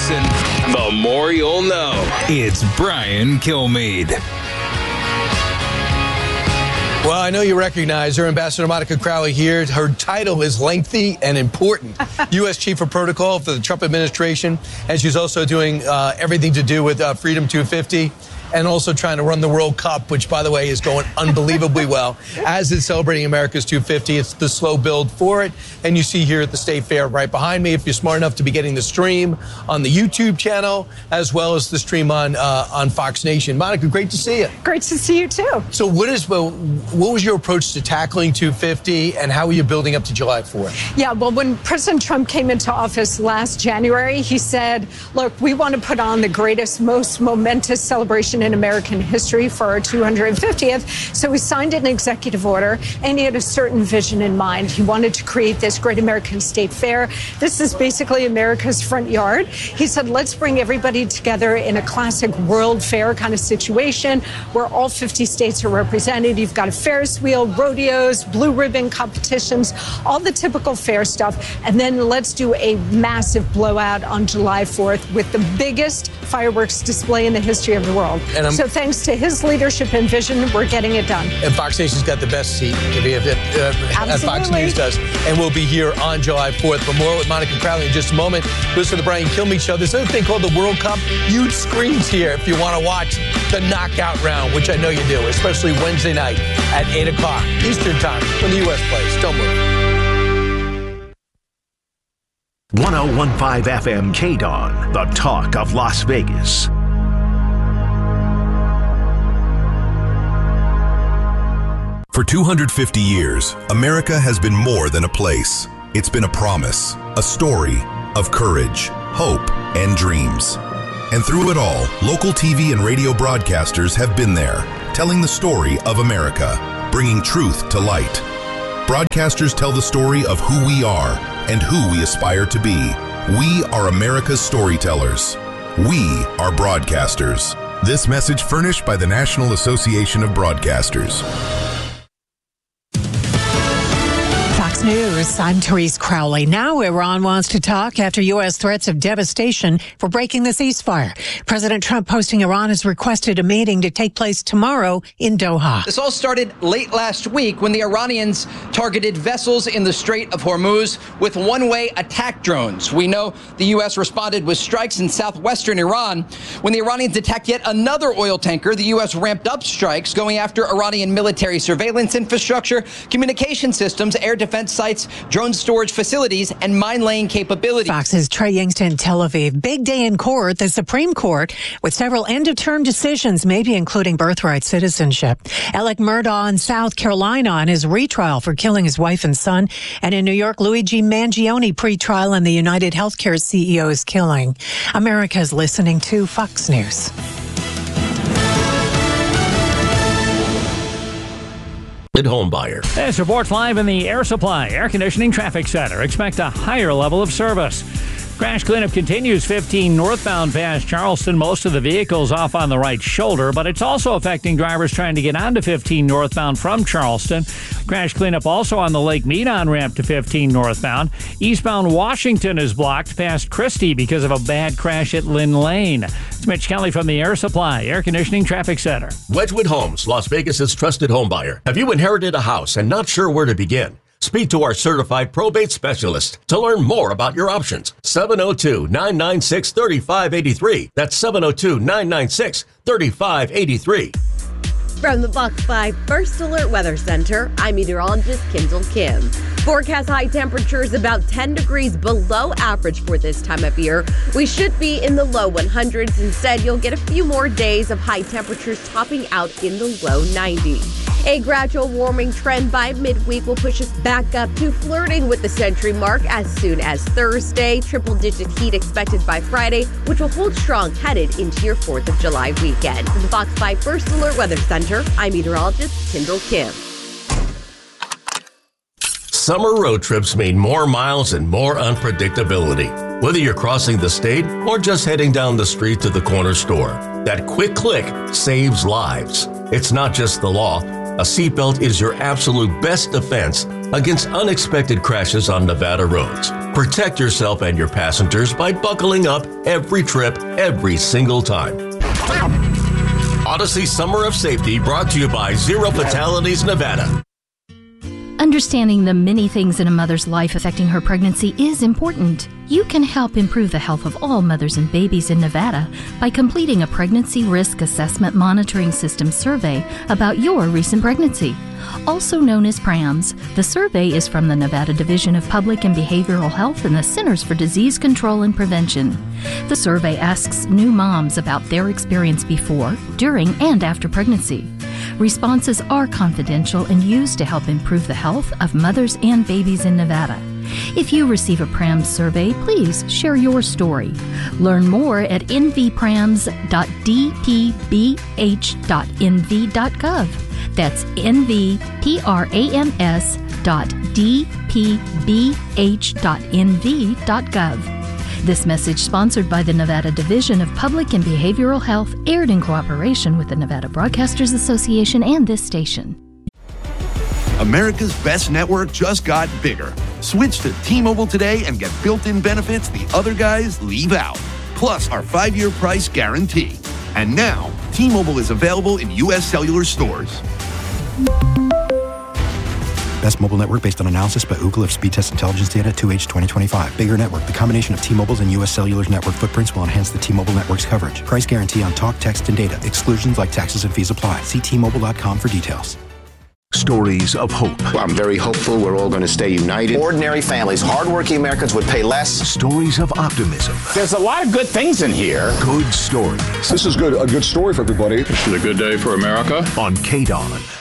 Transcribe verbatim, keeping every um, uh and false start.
listen, the more you'll know. It's Brian Kilmeade. Well, I know you recognize her, Ambassador Monica Crowley here. Her title is lengthy and important. U S Chief of Protocol for the Trump administration. And she's also doing uh, everything to do with uh, Freedom two fifty. And also trying to run the World Cup, which, by the way, is going unbelievably well. As it's celebrating America's two fifty, it's the slow build for it. And you see here at the State Fair right behind me, if you're smart enough to be getting the stream on the YouTube channel, as well as the stream on uh, on Fox Nation. Monica, great to see you. Great to see you, too. So what is well, what was your approach to tackling two fifty, and how are you building up to July fourth? Yeah, well, when President Trump came into office last January, he said, look, we want to put on the greatest, most momentous celebration in American history for our two hundred fiftieth. So he signed an executive order, and he had a certain vision in mind. He wanted to create this great American State Fair. This is basically America's front yard. He said, let's bring everybody together in a classic World Fair kind of situation where all fifty states are represented. You've got a Ferris wheel, rodeos, blue ribbon competitions, all the typical fair stuff. And then let's do a massive blowout on July fourth with the biggest fireworks display in the history of the world. And so thanks to his leadership and vision, we're getting it done. And Fox Nation's got the best seat, if you have it, uh, as Fox News does. And we'll be here on July fourth. But more with Monica Crowley in just a moment. Listen to the Brian Kilmeade Show. There's another thing called the World Cup. Huge screens here if you want to watch the knockout round, which I know you do, especially Wednesday night at eight o'clock Eastern Time when the U S plays. Don't move. one oh one point five F M K D O N, the talk of Las Vegas. For two hundred fifty years, America has been more than a place. It's been a promise, a story of courage, hope, and dreams. And through it all, local T V and radio broadcasters have been there, telling the story of America, bringing truth to light. Broadcasters tell the story of who we are and who we aspire to be. We are America's storytellers. We are broadcasters. This message furnished by the National Association of Broadcasters. Fox News, I'm Therese Crowley. Now Iran wants to talk after U S threats of devastation for breaking the ceasefire. President Trump posting Iran has requested a meeting to take place tomorrow in Doha. This all started late last week when the Iranians targeted vessels in the Strait of Hormuz with one-way attack drones. We know the U S responded with strikes in southwestern Iran. When the Iranians attacked yet another oil tanker, the U S ramped up strikes, going after Iranian military surveillance infrastructure, communication systems, air defense sites, drone storage facilities, and mine-laying capabilities. Fox's Trey Yingst in Tel Aviv. Big day in court, the Supreme Court, with several end-of-term decisions, maybe including birthright citizenship. Alec Murdaugh in South Carolina on his retrial for killing his wife and son. And in New York, Luigi Mangione pretrial on the United Healthcare C E O's killing. America's listening to Fox News. Home buyer. This reports live in the Air Supply Air Conditioning Traffic Center. Expect a higher level of service. Crash cleanup continues fifteen northbound past Charleston. Most of the vehicles off on the right shoulder, but it's also affecting drivers trying to get onto fifteen northbound from Charleston. Crash cleanup also on the Lake Mead on-ramp to fifteen northbound. Eastbound Washington is blocked past Christie because of a bad crash at Lynn Lane. It's Mitch Kelly from the Air Supply Air Conditioning Traffic Center. Wedgwood Homes, Las Vegas' trusted home buyer. Have you inherited a house and not sure where to begin? Speak to our certified probate specialist to learn more about your options. seven oh two, nine nine six, three five eight three. That's seven oh two, nine nine six, three five eight three. From the Fox five First Alert Weather Center, I'm meteorologist Kendall Kim. Forecast high temperatures about ten degrees below average for this time of year. We should be in the low hundreds. Instead, you'll get a few more days of high temperatures topping out in the low nineties. A gradual warming trend by midweek will push us back up to flirting with the century mark as soon as Thursday. Triple-digit heat expected by Friday, which will hold strong headed into your fourth of July weekend. From the Fox five First Alert Weather Center, I'm meteorologist Kendall Kim. Summer road trips mean more miles and more unpredictability. Whether you're crossing the state or just heading down the street to the corner store, that quick click saves lives. It's not just the law, A seatbelt is your absolute best defense against unexpected crashes on Nevada roads. Protect yourself and your passengers by buckling up every trip, every single time. Odyssey Summer of Safety brought to you by Zero Fatalities Nevada. Understanding the many things in a mother's life affecting her pregnancy is important. You can help improve the health of all mothers and babies in Nevada by completing a Pregnancy Risk Assessment Monitoring System survey about your recent pregnancy. Also known as PRAMS, the survey is from the Nevada Division of Public and Behavioral Health and the Centers for Disease Control and Prevention. The survey asks new moms about their experience before, during, and after pregnancy. Responses are confidential and used to help improve the health of mothers and babies in Nevada. If you receive a PRAMS survey, please share your story. Learn more at n v prams dot d p b h dot n v dot gov. That's n v prams dot d p b h dot n v dot gov. This message sponsored by the Nevada Division of Public and Behavioral Health, aired in cooperation with the Nevada Broadcasters Association and this station. America's best network just got bigger. Switch to T-Mobile today and get built-in benefits the other guys leave out. Plus our five-year price guarantee. And now, T-Mobile is available in U S cellular stores. Best mobile network based on analysis by Ookla of Speed Test Intelligence data two H twenty twenty-five. Bigger network. The combination of T-Mobile's and U S Cellular's network footprints will enhance the T-Mobile network's coverage. Price guarantee on talk, text, and data. Exclusions like taxes and fees apply. See T Mobile dot com for details. Stories of hope. Well, I'm very hopeful we're all going to stay united. Ordinary families, hardworking Americans would pay less. Stories of optimism. There's a lot of good things in here. Good stories. This is good. A good story for everybody. This is a good day for America. On K D O N.